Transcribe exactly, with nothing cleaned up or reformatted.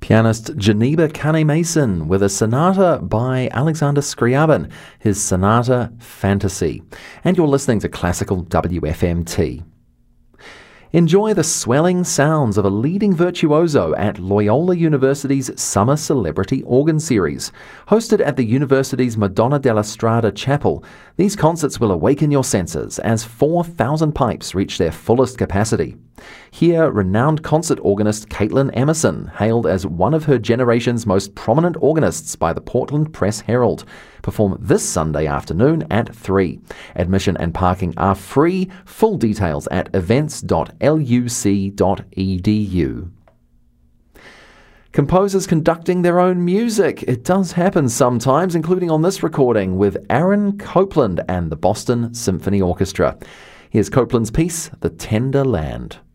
Pianist Geneva Kane-Mason with a sonata by Alexander Scriabin, his Sonata Fantasy. And you're listening to Classical W F M T. Enjoy the swelling sounds of a leading virtuoso at Loyola University's Summer Celebrity Organ Series. Hosted at the university's Madonna della Strada Chapel, these concerts will awaken your senses as four thousand pipes reach their fullest capacity. Hear renowned concert organist Caitlin Emerson, hailed as one of her generation's most prominent organists by the Portland Press Herald, perform this Sunday afternoon at three. Admission and parking are free. Full details at events dot l u c dot e d u. Composers conducting their own music. It does happen sometimes, including on this recording with Aaron Copland and the Boston Symphony Orchestra. Here's Copland's piece, The Tender Land.